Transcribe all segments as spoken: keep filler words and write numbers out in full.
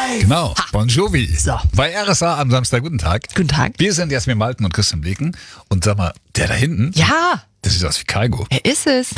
Genau, Bon Jovi. So. Bei R S A am Samstag. Guten Tag. Guten Tag. Wir sind Jasmin Malten und Christian Bleken. Und sag mal, der da hinten, Ja, das sieht aus wie Kaigo. er ist es.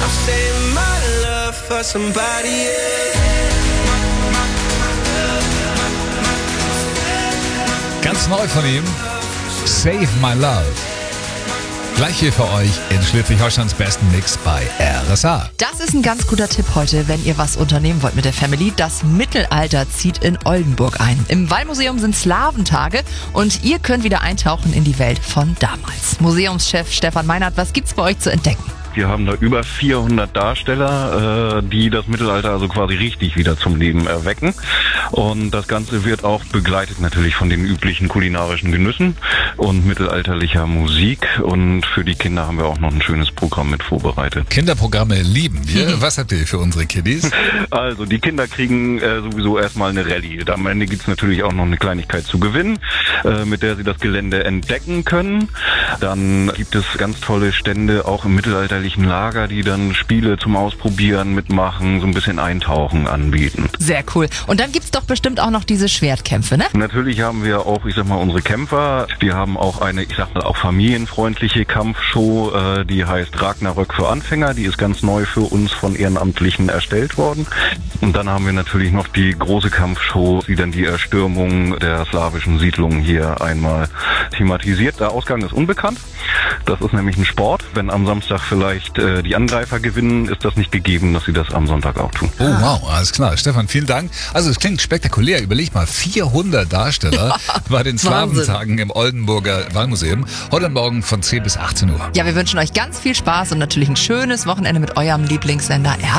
Ganz neu von ihm, Save My Love. Gleich hier für euch in Schleswig-Holsteins besten Mix bei R S A. Das ist ein ganz guter Tipp heute, wenn ihr was unternehmen wollt mit der Family. Das Mittelalter zieht in Oldenburg ein. Im Wallmuseum sind Slawentage und ihr könnt wieder eintauchen in die Welt von damals. Museumschef Stefan Meinert, was gibt's bei euch zu entdecken? Wir haben da über vierhundert Darsteller, äh, die das Mittelalter also quasi richtig wieder zum Leben erwecken. Und das Ganze wird auch begleitet natürlich von den üblichen kulinarischen Genüssen und mittelalterlicher Musik. Und für die Kinder haben wir auch noch ein schönes Programm mit vorbereitet. Kinderprogramme lieben wir. Was habt ihr für unsere Kiddies? Also die Kinder kriegen äh, sowieso erstmal eine Rallye. Am Ende gibt's natürlich auch noch eine Kleinigkeit zu gewinnen, äh, mit der sie das Gelände entdecken können. Dann gibt es ganz tolle Stände auch im mittelalterlichen Lager, die dann Spiele zum Ausprobieren mitmachen, so ein bisschen Eintauchen anbieten. Sehr cool. Und dann gibt's doch bestimmt auch noch diese Schwertkämpfe, ne? Natürlich haben wir auch, ich sag mal, unsere Kämpfer. Wir haben auch eine, ich sag mal, auch familienfreundliche Kampfshow, äh, die heißt Ragnarök für Anfänger. Die ist ganz neu für uns von Ehrenamtlichen erstellt worden. Und dann haben wir natürlich noch die große Kampfshow, die dann die Erstürmung der slawischen Siedlungen hier einmal thematisiert. Der Ausgang ist unbekannt. Das ist nämlich ein Sport. Wenn am Samstag vielleicht äh, die Angreifer gewinnen, ist das nicht gegeben, dass sie das am Sonntag auch tun. Oh wow, alles klar. Stefan, vielen Dank. Also es klingt spektakulär. Überleg mal, vierhundert Darsteller bei den Slawentagen im Oldenburger Wallmuseum. Heute Morgen von zehn bis achtzehn Uhr. Ja, wir wünschen euch ganz viel Spaß und natürlich ein schönes Wochenende mit eurem Lieblingssender R S A.